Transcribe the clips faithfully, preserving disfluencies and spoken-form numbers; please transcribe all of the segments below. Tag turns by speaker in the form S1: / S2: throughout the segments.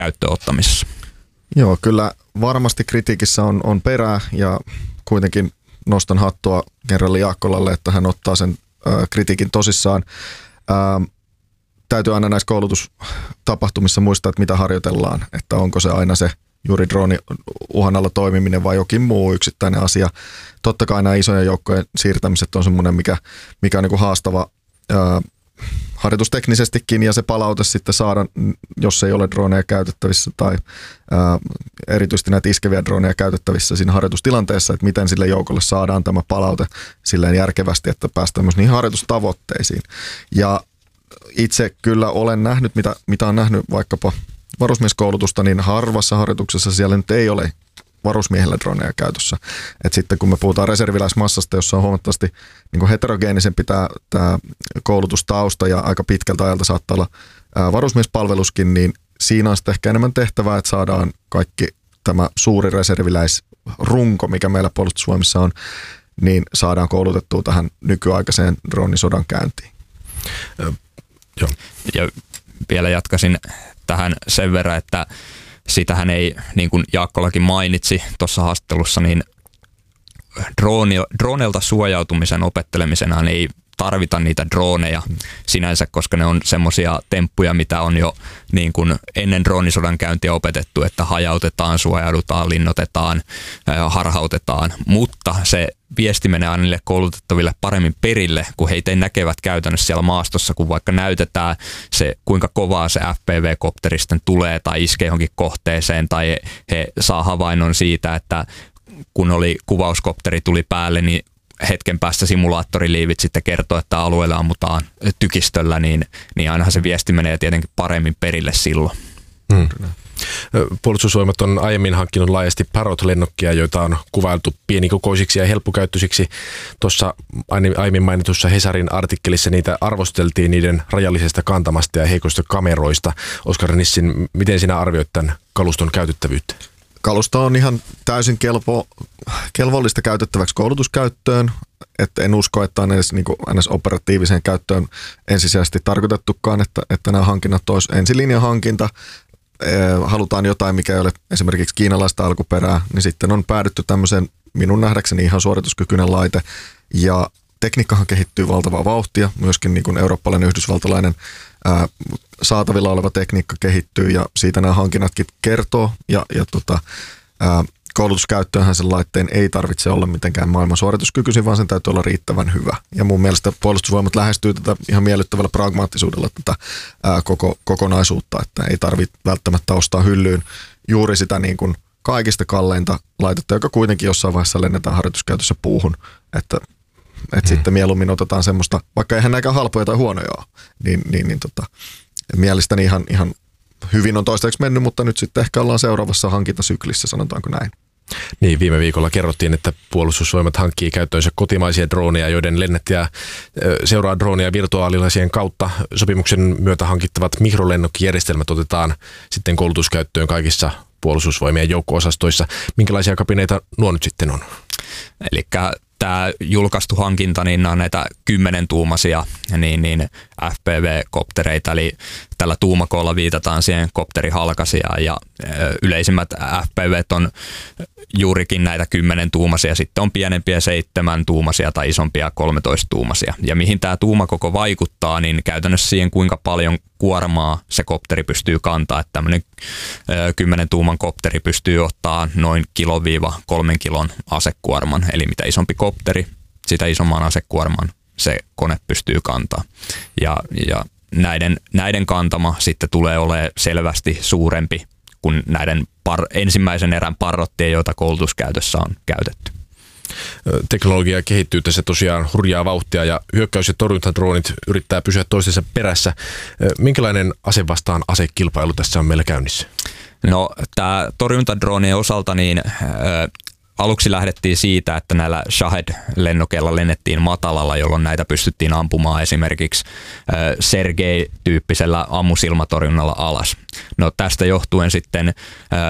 S1: käyttöön ottamisessa.
S2: Joo, kyllä varmasti kritiikissä on, on perää ja kuitenkin nostan hattua kenraali Jaakkolalle, että hän ottaa sen ä, kritiikin tosissaan. Ä, täytyy aina näissä koulutustapahtumissa muistaa, että mitä harjoitellaan, että onko se aina se juuri drooni uhan alla toimiminen vai jokin muu yksittäinen asia. Totta kai nämä isojen joukkojen siirtämiset on semmoinen, mikä, mikä on niin kuin haastava ää, harjoitusteknisestikin ja se palaute sitten saada, jos ei ole droneja käytettävissä tai ää, erityisesti näitä iskeviä droneja käytettävissä siinä harjoitustilanteessa, että miten sille joukolle saadaan tämä palaute silleen järkevästi, että päästään myös niihin harjoitustavoitteisiin. Ja itse kyllä olen nähnyt, mitä, mitä on nähnyt vaikkapa varusmieskoulutusta, niin harvassa harjoituksessa siellä nyt ei ole varusmiehellä droneja käytössä. Et sitten kun me puhutaan reserviläismassasta, jossa on huomattavasti niin kuin heterogeenisempi tämä, tämä koulutustausta ja aika pitkältä ajalta saattaa olla ää, varusmiespalveluskin, niin siinä on sitten ehkä enemmän tehtävää, että saadaan kaikki tämä suuri reserviläisrunko, mikä meillä Puolustusvoimissa on, niin saadaan koulutettua tähän nykyaikaiseen droonisodan käyntiin.
S1: Ö, joo. Ja vielä jatkaisin tähän sen verran, että sitähän ei, niin kuin Jaakkolakin mainitsi tuossa haastattelussa, niin drooni, droonelta suojautumisen opettelemisena ei tarvita niitä droneja sinänsä, koska ne on semmoisia temppuja, mitä on jo niin kuin ennen droonisodan käyntiä opetettu, että hajautetaan, suojaudutaan, linnoitetaan, harhautetaan, mutta se viesti menee aina niille koulutettaville paremmin perille, kun heitä näkevät käytännössä siellä maastossa, kun vaikka näytetään se, kuinka kovaa se F P V-kopteri sitten tulee tai iskee johonkin kohteeseen tai he saa havainnon siitä, että kun oli kuvauskopteri tuli päälle, niin hetken päästä simulaattoriliivit sitten kertoo, että alueelle ammutaan tykistöllä, niin, niin ainahan se viesti menee tietenkin paremmin perille silloin.
S3: Hmm. Puolustusvoimat on aiemmin hankkinut laajasti Parrot-lennokkia, joita on kuvailtu pienikokoisiksi ja helppokäyttöisiksi. Tuossa aiemmin mainitussa Hesarin artikkelissa niitä arvosteltiin niiden rajallisesta kantamasta ja heikoista kameroista. Oskar Nissin, miten sinä arvioit tämän kaluston käytettävyyttä?
S2: Kalusto on ihan täysin kelpo, kelvollista käytettäväksi koulutuskäyttöön, että en usko, että on edes, niin kuin, edes operatiiviseen käyttöön ensisijaisesti tarkoitettukaan, että, että nämä hankinnat olisi ensilinjan hankinta. Halutaan jotain, mikä ei ole esimerkiksi kiinalaista alkuperää, niin sitten on päädytty tämmöiseen minun nähdäkseni ihan suorituskykyinen laite. Ja tekniikkahan kehittyy valtavaa vauhtia, myöskin niin kuin eurooppalainen, yhdysvaltalainen ää, saatavilla oleva tekniikka kehittyy ja siitä nämä hankinnatkin kertoo. Ja, ja tota, ää, koulutuskäyttöönhän sen laitteen ei tarvitse olla mitenkään maailman suorituskykyisin, vaan sen täytyy olla riittävän hyvä. Ja mun mielestä Puolustusvoimat lähestyy tätä ihan miellyttävällä pragmaattisuudella tätä ää, koko, kokonaisuutta, että ei tarvitse välttämättä ostaa hyllyyn juuri sitä niin kuin kaikista kalleinta laitetta, joka kuitenkin jossain vaiheessa lennetään harjoituskäytössä puuhun, että että hmm. sitten mieluummin otetaan semmoista, vaikka eihän näkään halpoja tai huonoja ole, niin, niin, niin tota, mielestäni ihan, ihan hyvin on toistaiseksi mennyt, mutta nyt sitten ehkä ollaan seuraavassa hankintasyklissä, sanotaanko näin.
S3: Niin, viime viikolla kerrottiin, että Puolustusvoimat hankkii käyttöönsä kotimaisia droneja, joiden lennättäjä seuraa droneja virtuaalilasien kautta. Sopimuksen myötä hankittavat mikrolennokkijärjestelmät otetaan sitten koulutuskäyttöön kaikissa Puolustusvoimien joukko-osastoissa. Minkälaisia kabineita nuo nyt sitten on? Elikkä
S1: tämä julkaistu hankinta, niin on näitä kymmenen tuumaisia niin, niin F P V-koptereita, eli tällä tuumakoolla viitataan siihen kopterihalkaisijaan, ja yleisimmät F P V:t on juurikin näitä kymmenen tuumaisia, sitten on pienempiä seitsemän tuumaisia tai isompia kolmetoista tuumaisia. Ja mihin tämä tuumakoko vaikuttaa, niin käytännössä siihen, kuinka paljon kuormaa se kopteri pystyy kantaa, että tämmöinen kymmenen tuuman kopteri pystyy ottaa noin kilon viiva kolmen kilon asekuorman, eli mitä isompi kopteri, sitä isomman asekuorman se kone pystyy kantaa. Ja, ja näiden, näiden kantama sitten tulee olemaan selvästi suurempi kuin näiden par, ensimmäisen erän parrottien, joita koulutuskäytössä on käytetty.
S3: Teknologia kehittyy tässä tosiaan hurjaa vauhtia ja hyökkäys- ja torjuntadroonit yrittää pysyä toistensa perässä. Minkälainen ase vastaan asekilpailu tässä on meillä käynnissä?
S1: No, tämä torjuntadroonien osalta niin äh, aluksi lähdettiin siitä, että näillä Shahed-lennokeilla lennettiin matalalla, jolloin näitä pystyttiin ampumaan esimerkiksi äh, Sergei-tyyppisellä ammusilmatorjunnalla alas. No tästä johtuen sitten äh,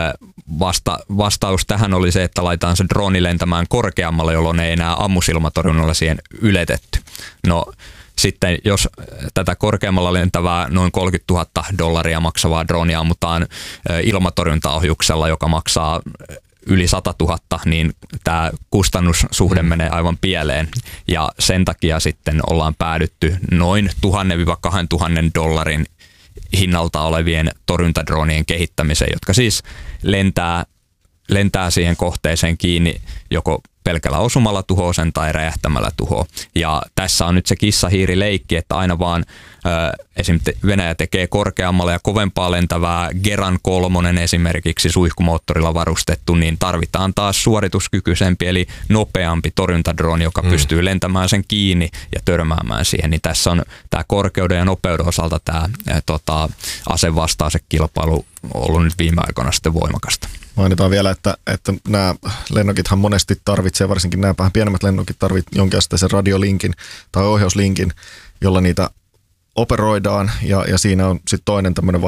S1: vasta, vastaus tähän oli se, että laitetaan se drooni lentämään korkeammalle, jolloin ei enää ammusilmatorjunnalla siihen yletetty. No sitten jos tätä korkeammalla lentävää noin kolmekymmentätuhatta dollaria maksavaa dronia ammutaan ilmatorjuntaohjuksella, joka maksaa yli sata tuhatta, niin tämä kustannussuhde mm. menee aivan pieleen. Ja sen takia sitten ollaan päädytty noin tuhannen–kaksituhatta dollarin hinnalta olevien torjuntadroonien kehittämiseen, jotka siis lentää, lentää siihen kohteeseen kiinni joko pelkällä osumalla tuhoaa sen tai räjähtämällä tuhoaa. Ja tässä on nyt se kissa-hiiri-leikki, että aina vaan ö, esimerkiksi Venäjä tekee korkeammalla ja kovempaa lentävää Geran kolmonen esimerkiksi suihkumoottorilla varustettu, niin tarvitaan taas suorituskykyisempi eli nopeampi torjuntadrooni, joka mm. pystyy lentämään sen kiinni ja törmäämään siihen. Niin tässä on tämä korkeuden ja nopeuden osalta tämä ä, tota, asevastaisekilpailu ollut nyt viime aikoina sitten voimakasta.
S2: Mainitaan vielä, että, että nämä lennokithan monesti tarvitsee, varsinkin nämä vähän pienemmät lennokit tarvitsevat jonkinasteisen radiolinkin tai ohjauslinkin, jolla niitä operoidaan ja, ja siinä on sitten toinen tämmöinen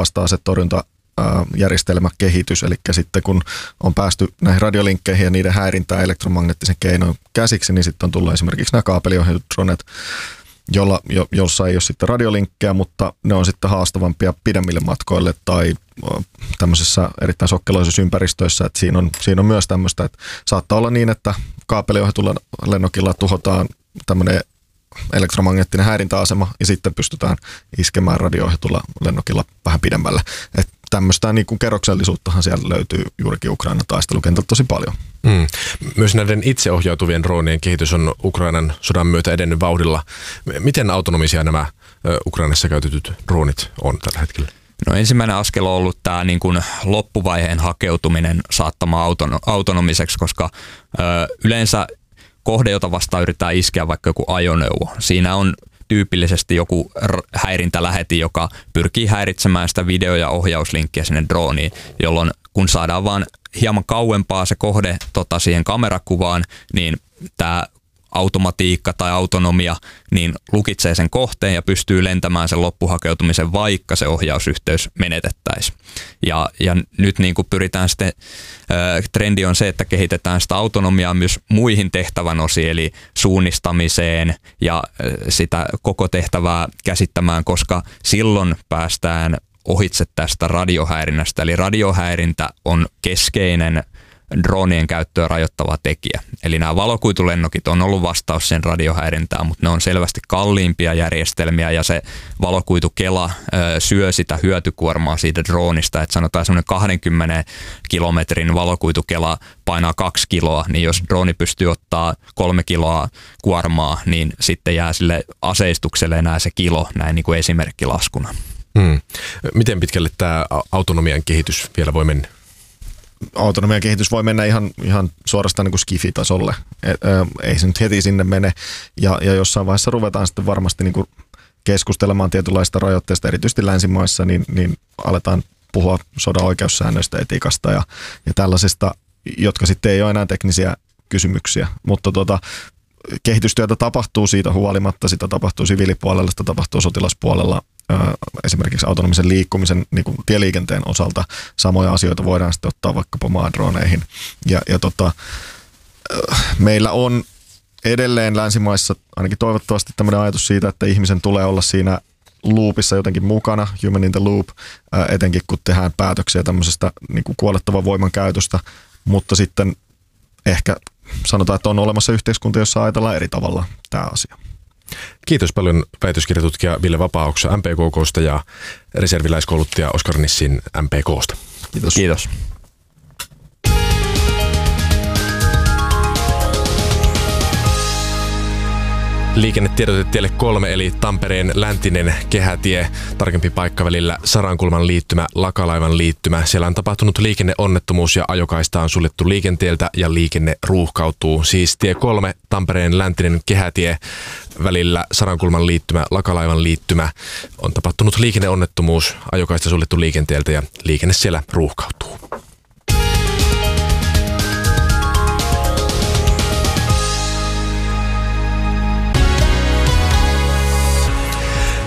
S2: vasta-asetorjuntajärjestelmäkehitys, eli sitten kun on päästy näihin radiolinkkeihin ja niiden häirintään elektromagneettisen keinoin käsiksi, niin sitten on tullut esimerkiksi nämä kaapeliohjatut dronet, jolla, jo, jossa ei ole sitten radiolinkkejä, mutta ne on sitten haastavampia pidemmille matkoille tai tämmöisessä erittäin sokkeloisissa ympäristöissä, että siinä on, siinä on myös tämmöistä, että saattaa olla niin, että kaapeliohjatulla lennokilla tuhotaan tämmöinen elektromagneettinen häirintäasema ja sitten pystytään iskemään radio-ohjatulla lennokilla vähän pidemmällä. Että tämmöistä niin kuin kerroksellisuuttahan siellä löytyy juurikin Ukrainan taistelukentältä tosi paljon.
S3: Mm. Myös näiden itseohjautuvien droonien kehitys on Ukrainan sodan myötä edennyt vauhdilla. Miten autonomisia nämä Ukrainassa käytetyt droonit on tällä hetkellä?
S1: No ensimmäinen askel on ollut tämä niin kuin loppuvaiheen hakeutuminen saattamaan autono- autonomiseksi, koska ö, yleensä kohde, jota vastaan yritetään iskeä vaikka joku ajoneuvo, siinä on tyypillisesti joku häirintäläheti, joka pyrkii häiritsemään sitä video- ja ohjauslinkkiä sinne drooniin, jolloin kun saadaan vaan hieman kauempaa se kohde tota, siihen kamerakuvaan, niin tämä automatiikka tai autonomia niin lukitsee sen kohteen ja pystyy lentämään sen loppuhakeutumisen, vaikka se ohjausyhteys menetettäisiin. Ja, ja nyt niin kuin pyritään sitten, äh, trendi on se, että kehitetään sitä autonomiaa myös muihin tehtävän osiin, eli suunnistamiseen ja äh, sitä koko tehtävää käsittämään, koska silloin päästään ohitse tästä radiohäirinnästä. Eli radiohäirintä on keskeinen droonien käyttöä rajoittava tekijä. Eli nämä valokuitulennokit on ollut vastaus sen radiohäirintään, mutta ne on selvästi kalliimpia järjestelmiä ja se valokuitukela ö, syö sitä hyötykuormaa siitä droonista, että sanotaan semmoinen kaksikymmentä kilometrin valokuitukela painaa kaksi kiloa, niin jos drooni pystyy ottaa kolme kiloa kuormaa, niin sitten jää sille aseistukselle enää se kilo, näin niin kuin esimerkkilaskuna.
S3: Hmm. Miten pitkälle tämä autonomian kehitys vielä voi mennä?
S2: Autonomian kehitys voi mennä ihan, ihan suorastaan niin kuin skifi-tasolle. Et, ä, ei se nyt heti sinne mene. Ja, ja jossain vaiheessa ruvetaan sitten varmasti niin kuin keskustelemaan tietynlaista rajoitteista, erityisesti länsimaissa, niin, niin aletaan puhua sodan oikeussäännöistä, etiikasta ja, ja tällaisista, jotka sitten ei ole enää teknisiä kysymyksiä. Mutta tuota, kehitystyötä tapahtuu siitä huolimatta, sitä tapahtuu siviilipuolella, sitä tapahtuu sotilaspuolella. Esimerkiksi autonomisen liikkumisen niin kuin tieliikenteen osalta samoja asioita voidaan sitten ottaa vaikkapa maadroneihin. Ja, ja tota, meillä on edelleen länsimaissa ainakin toivottavasti tämmöinen ajatus siitä, että ihmisen tulee olla siinä loopissa jotenkin mukana, human in the loop, etenkin kun tehdään päätöksiä tämmöisestä niin kuin kuolettavan voiman käytöstä, mutta sitten ehkä sanotaan, että on olemassa yhteiskunta, jossa ajatellaan eri tavalla tämä asia.
S3: Kiitos paljon väitöskirjatutkija Ville Vapaa-Oksa M P K K:sta ja reserviläiskouluttaja Oskar Nissin M P K:sta.
S1: Kiitos. Kiitos.
S3: Liikennetiedote tielle kolme eli Tampereen läntinen kehätie, tarkempi paikka välillä Sarankulman liittymä, Lakalaivan liittymä. Siellä on tapahtunut liikenneonnettomuus ja ajokaista on suljettu liikenteeltä ja liikenne ruuhkautuu. Siis tie kolme, Tampereen läntinen kehätie välillä Sarankulman liittymä, Lakalaivan liittymä. On tapahtunut liikenneonnettomuus, ajokaista suljettu liikenteeltä ja liikenne siellä ruuhkautuu.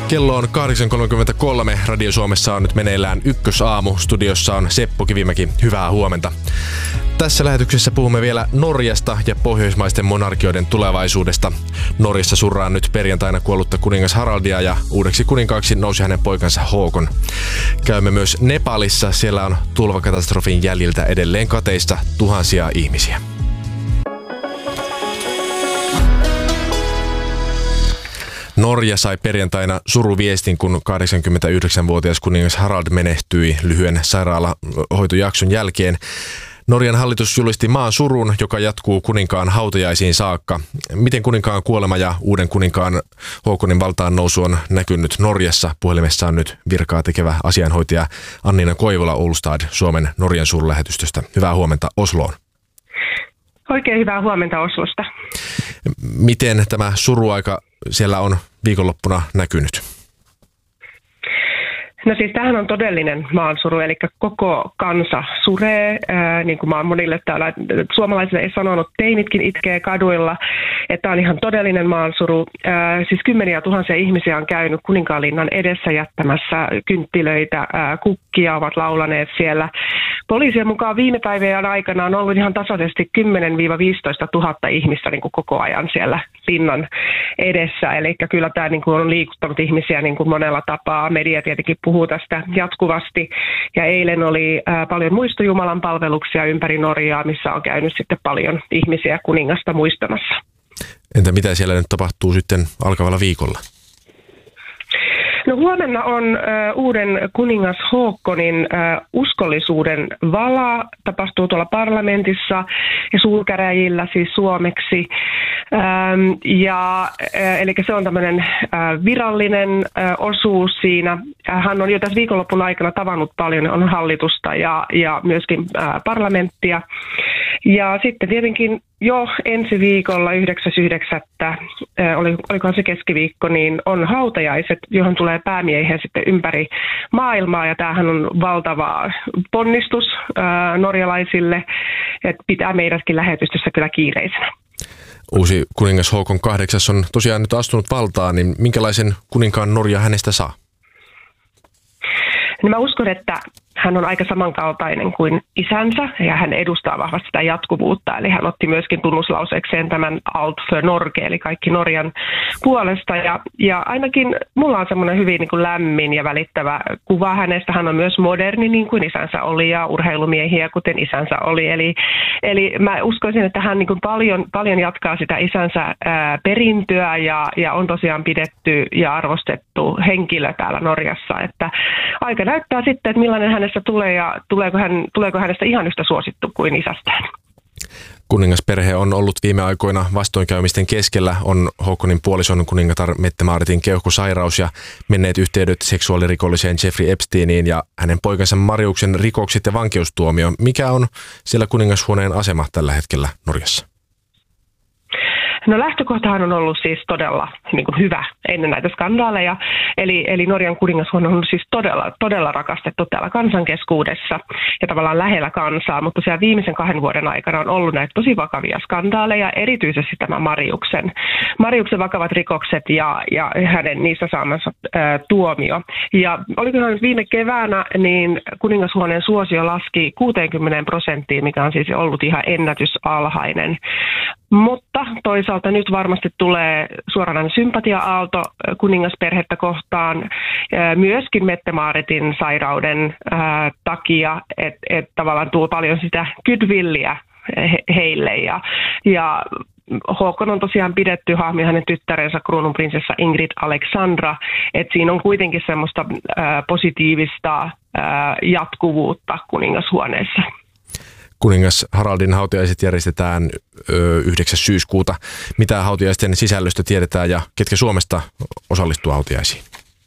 S3: Kello on kahdeksan kolmekymmentäkolme. Radio Suomessa on nyt meneillään Ykkösaamu. Studiossa on Seppo Kivimäki. Hyvää huomenta. Tässä lähetyksessä puhumme vielä Norjasta ja pohjoismaisten monarkioiden tulevaisuudesta. Norjassa surraan nyt perjantaina kuollutta kuningas Haraldia ja uudeksi kuninkaaksi nousi hänen poikansa Håkon. Käymme myös Nepalissa. Siellä on tulvakatastrofin jäljiltä edelleen kateissa tuhansia ihmisiä. Norja sai perjantaina suruviestin, kun kahdeksankymmentäyhdeksänvuotias kuningas Harald menehtyi lyhyen sairaalahoitojakson jälkeen. Norjan hallitus julisti maan surun, joka jatkuu kuninkaan hautajaisiin saakka. Miten kuninkaan kuolema ja uuden kuninkaan Håkonin valtaan nousu on näkynyt Norjassa? Puhelimessa on nyt virkaa tekevä asianhoitaja Anniina Koivula Oulstad Suomen Norjan suurlähetystöstä. Hyvää huomenta Osloon.
S4: Oikein hyvää huomenta Oslosta.
S3: Miten tämä suruaika siellä on viikonloppuna näkynyt?
S4: No siis tämähän on todellinen maansuru, eli koko kansa suree, ää, niin kuin mä oon monille täällä suomalaisille ei sanonut, teinitkin itkee kaduilla, että on ihan todellinen maansuru. Ää, siis kymmeniä tuhansia ihmisiä on käynyt Kuninkaanlinnan edessä jättämässä kynttilöitä, ää, kukkia ovat laulaneet siellä. Poliisien mukaan viime päivien aikana on ollut ihan tasaisesti kymmenen viisitoista tuhatta ihmistä niin kuin koko ajan siellä linnan edessä. Eli kyllä tämä niin kuin on liikuttanut ihmisiä niin kuin monella tapaa. Media tietenkin puhuu tästä jatkuvasti. Ja eilen oli ää, paljon muistojumalan palveluksia ympäri Norjaa, missä on käynyt sitten paljon ihmisiä kuningasta muistamassa.
S3: Entä mitä siellä nyt tapahtuu sitten alkavalla viikolla?
S4: No huomenna on ö, uuden kuningas Håkonin ö, uskollisuuden vala, tapahtuu tuolla parlamentissa ja suurkäräjillä siis suomeksi. Ähm, ja, äh, eli se on tämmöinen äh, virallinen äh, osuus siinä. Hän on jo tässä viikonlopun aikana tavannut paljon on hallitusta ja, ja myöskin äh, parlamenttia. Ja sitten tietenkin jo ensi viikolla yhdeksäs yhdeksättä äh, oli, olikohan se keskiviikko, niin on hautajaiset, johon tulee päämiehiä sitten ympäri maailmaa. Ja tämähän on valtava ponnistus äh, norjalaisille, että pitää meidätkin lähetystössä kyllä kiireisenä.
S3: Uusi kuningas Håkon kahdeksas on tosiaan nyt astunut valtaan, niin minkälaisen kuninkaan Norja hänestä saa?
S4: Niin mä uskon, että hän on aika samankaltainen kuin isänsä ja hän edustaa vahvasti sitä jatkuvuutta. Eli hän otti myöskin tunnuslauseekseen tämän Alt för Norge, eli kaikki Norjan puolesta. Ja, ja ainakin mulla on semmoinen hyvin niin kuin lämmin ja välittävä kuva hänestä. Hän on myös moderni niin kuin isänsä oli ja urheilumiehiä kuten isänsä oli. Eli, eli mä uskoisin, että hän niin kuin paljon, paljon jatkaa sitä isänsä ää, perintöä ja, ja on tosiaan pidetty ja arvostettu henkilö täällä Norjassa. Että aika näyttää sitten, että millainen hänestä tulee ja tuleeko, hän, tuleeko hänestä ihan yhtä suosittu kuin isästään.
S3: Kuningasperhe on ollut viime aikoina vastoinkäymisten keskellä. On Håkonin puolison kuningatar Mette-Maaritin keuhkosairaus ja menneet yhteydet seksuaalirikolliseen Jeffrey Epsteiniin ja hänen poikansa Mariuksen rikokset ja vankeustuomio. Mikä on siellä kuningashuoneen asema tällä hetkellä Norjassa?
S4: No lähtökohtahan on ollut siis todella niin kuin hyvä ennen näitä skandaaleja. Eli, eli Norjan kuningashuone on siis todella, todella rakastettu täällä kansan keskuudessa ja tavallaan lähellä kansaa. Mutta siellä viimeisen kahden vuoden aikana on ollut näitä tosi vakavia skandaaleja, erityisesti tämä Mariuksen, Mariuksen vakavat rikokset ja, ja hänen niistä saamansa ää, tuomio. Ja olikohan nyt viime keväänä, niin kuningashuoneen suosio laski kuuteenkymmeneen prosenttiin, mikä on siis ollut ihan ennätysalhainen. Mutta toisaalta nyt varmasti tulee suoranainen sympatia-aalto kuningasperhettä kohtaan myöskin Mette-Maaritin sairauden ää, takia, että et tavallaan tuo paljon sitä goodwillia he, heille. Ja, ja Håkon on tosiaan pidetty hahmi hänen tyttärensä kruununprinsessa Ingrid Alexandra, että siinä on kuitenkin semmoista ää, positiivista ää, jatkuvuutta kuningashuoneessa.
S3: Kuningas Haraldin hautajaiset järjestetään yhdeksäs syyskuuta. Mitä hautajaisten sisällöstä tiedetään ja ketkä Suomesta osallistuu hautajaisiin?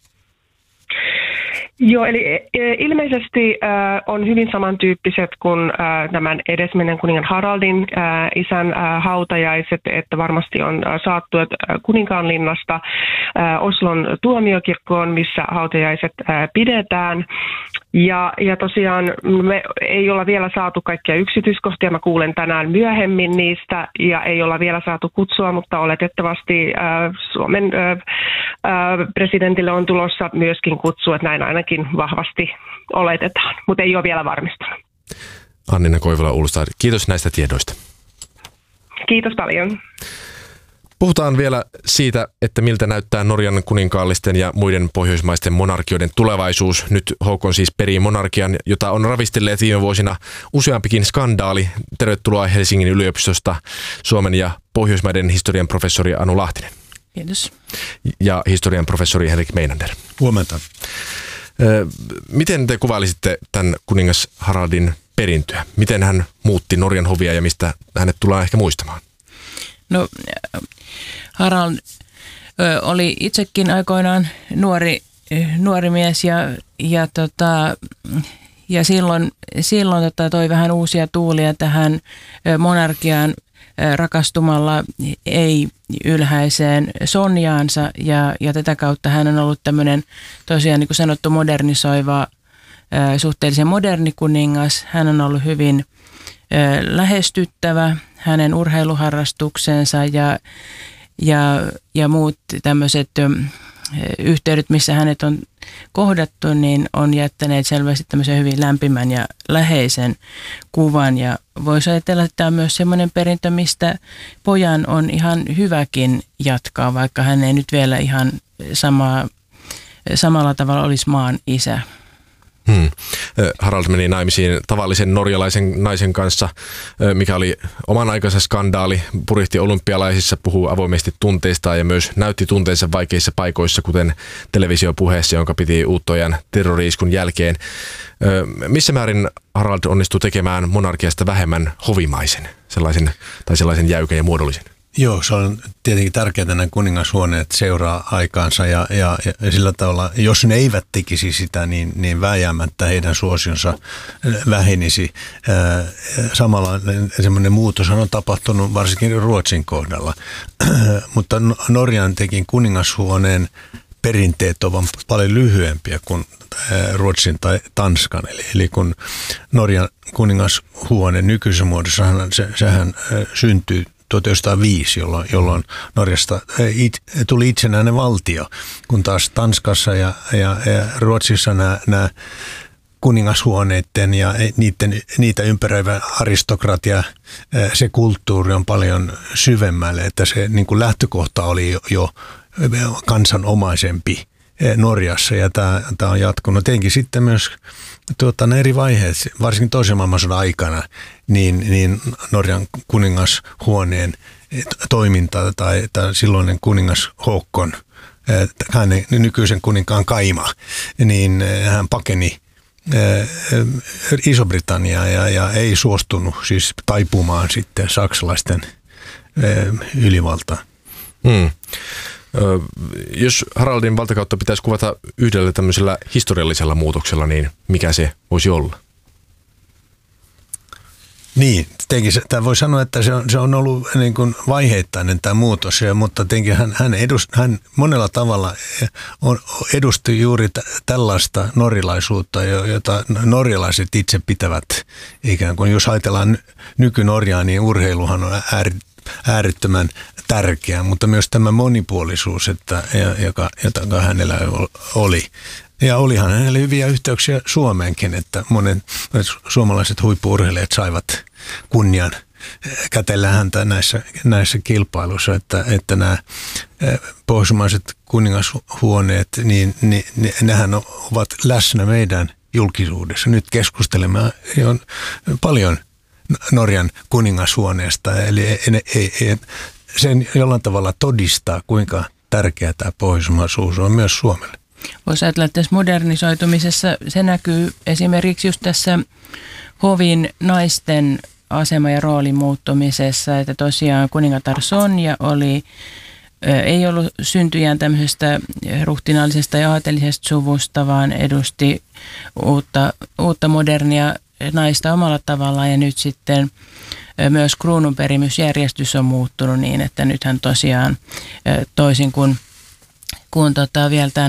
S4: Joo, eli ilmeisesti äh, on hyvin samantyyppiset kuin äh, tämän edesmenneen kuningan Haraldin äh, isän äh, hautajaiset, että varmasti on äh, saattuet äh, Kuninkaanlinnasta äh, Oslon tuomiokirkkoon, missä hautajaiset äh, pidetään. Ja, ja tosiaan me ei olla vielä saatu kaikkia yksityiskohtia, mä kuulen tänään myöhemmin niistä ja ei olla vielä saatu kutsua, mutta oletettavasti äh, Suomen äh, äh, presidentille on tulossa myöskin kutsu, että näin ainakin vahvasti oletetaan, mutta ei ole vielä varmistunut.
S3: Annina Koivula-Ullstad, kiitos näistä tiedoista.
S4: Kiitos paljon.
S3: Puhutaan vielä siitä, että miltä näyttää Norjan kuninkaallisten ja muiden pohjoismaisten monarkioiden tulevaisuus. Nyt Håkon siis perii monarkian, jota on ravistelleet viime vuosina useampikin skandaali. Tervetuloa Helsingin yliopistosta Suomen ja Pohjoismaiden historian professori Anu Lahtinen.
S5: Kiitos.
S3: Ja historian professori Henrik Meinander.
S6: Huomenta.
S3: Miten te kuvailisitte tämän kuningas Haraldin perintöä? Miten hän muutti Norjan hovia ja mistä hänet tullaan ehkä muistamaan?
S5: No, Harald ö, oli itsekin aikoinaan nuori, nuori mies ja, ja, tota, ja silloin, silloin tota, toi vähän uusia tuulia tähän monarkiaan ö, rakastumalla ei ylhäiseen Sonjaansa ja, ja tätä kautta hän on ollut tämmöinen tosiaan niin kuin sanottu modernisoiva, ö, suhteellisen moderni kuningas. Hän on ollut hyvin ö, lähestyttävä. Hänen urheiluharrastuksensa ja, ja, ja muut tämmöiset yhteydet, missä hänet on kohdattu, niin on jättäneet selvästi tämmöisen hyvin lämpimän ja läheisen kuvan. Ja voisi ajatella, että tämä on myös semmoinen perintö, mistä pojan on ihan hyväkin jatkaa, vaikka hän ei nyt vielä ihan sama, samalla tavalla olisi maan isä.
S3: Hmm. Harald meni naimisiin tavallisen norjalaisen naisen kanssa, mikä oli oman aikansa skandaali. Purihti olympialaisissa, puhuu avoimesti tunteistaan ja myös näytti tunteensa vaikeissa paikoissa, kuten televisiopuheessa, jonka piti Uuttojan terrori-iskun jälkeen. Missä määrin Harald onnistui tekemään monarkiasta vähemmän hovimaisen, sellaisen, tai sellaisen jäykän ja muodollisen?
S6: Joo, se on tietenkin tärkeää, että nämä kuningashuoneet seuraa aikaansa ja, ja, ja sillä tavalla, jos ne eivät tekisi sitä, niin, niin vääjäämättä heidän suosionsa vähenisi. Samalla semmoinen muutos on tapahtunut varsinkin Ruotsin kohdalla, mutta Norjan tekin kuningashuoneen perinteet ovat paljon lyhyempiä kuin Ruotsin tai Tanskan. Eli, eli kun Norjan kuningashuone nykyisessä muodossa, se, sehän syntyy tuhatyhdeksänsataaviisi, jolloin, jolloin Norjasta it, tuli itsenäinen valtio, kun taas Tanskassa ja, ja, ja Ruotsissa nämä, nämä kuningashuoneiden ja niiden, niitä ympäröivä aristokratia, se kulttuuri on paljon syvemmälle, että se niin kuin lähtökohta oli jo, jo kansanomaisempi Norjassa ja tämä, tämä on jatkunut. Tietenkin sitten myös tuota, ne eri vaiheet, varsinkin toisen maailmansodan aikana, niin, niin Norjan kuningashuoneen toiminta tai, tai silloinen kuningas Håkon, hänen nykyisen kuninkaan Kaima, niin hän pakeni Iso-Britanniaa ja, ja ei suostunut siis taipumaan sitten saksalaisten ylivaltaan.
S3: Hmm. Jos Haraldin valtakautta pitäisi kuvata yhdellä tämmöisellä historiallisella muutoksella, niin mikä se voisi olla?
S6: Niin, tämä voi sanoa, että se on, se on ollut niin kuin vaiheittainen tämä muutos, ja, mutta hän, hän, edust, hän monella tavalla on, edusti juuri t- tällaista norjalaisuutta, jota norjalaiset itse pitävät ikään kuin, jos ajatellaan nyky-Norjaa, niin urheiluhan on ääri, äärettömän tärkeä, mutta myös tämä monipuolisuus, että, joka, jota hänellä oli. Ja olihan hänellä hyviä yhteyksiä Suomeenkin, että monet suomalaiset huippu-urheilijat saivat kunnian kätellä häntä näissä, näissä kilpailuissa, että, että nämä pohjoismaiset kuningashuoneet, niin, niin nehän ovat läsnä meidän julkisuudessa. Nyt keskustelemme on paljon Norjan kuningashuoneesta, eli ei, ei, ei, sen jollain tavalla todistaa, kuinka tärkeä tämä pohjoismaisuus on myös Suomelle.
S5: Voisi ajatella, että tässä modernisoitumisessa se näkyy esimerkiksi just tässä hovin naisten asema- ja roolin muuttumisessa, että tosiaan kuningatar Sonja oli, ei ollut syntyjään tämmöisestä ruhtinaallisesta ja aatelisesta suvusta, vaan edusti uutta, uutta modernia naista omalla tavallaan, ja nyt sitten myös kruununperimysjärjestys on muuttunut niin, että nythän tosiaan toisin kuin, kuin tota vielä tämän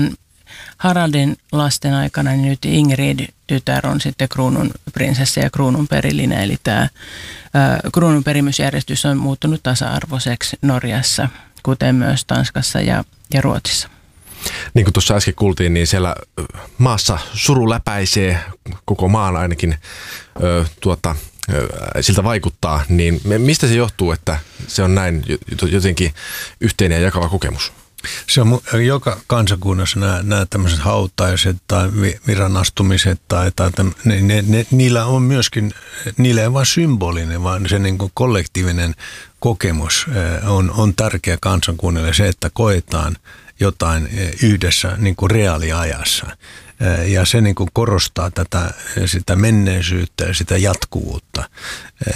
S5: Haraldin lasten aikana, niin nyt Ingrid tytär on sitten kruunun prinsessa ja kruunun perillinen, eli tämä kruunun perimysjärjestys on muuttunut tasa-arvoiseksi Norjassa, kuten myös Tanskassa ja, ja Ruotsissa.
S3: Niin kuin tuossa äsken kuultiin, niin siellä maassa suru läpäisee, koko maan ainakin ö, tuota, ö, siltä vaikuttaa, niin mistä se johtuu, että se on näin jotenkin yhteinen ja jakava kokemus?
S6: Se on joka kansakunnassa nämä, nämä tämmöiset hautaiset tai viranastumiset tai, tai täm, ne, ne, ne, niillä on myöskin, niillä ei vain symbolinen, vaan se niin kuin kollektiivinen kokemus on, on tärkeä kansakunnalle, se, että koetaan jotain yhdessä niin kuin reaaliajassa. Ja se niin kuin korostaa tätä, sitä menneisyyttä ja sitä jatkuvuutta.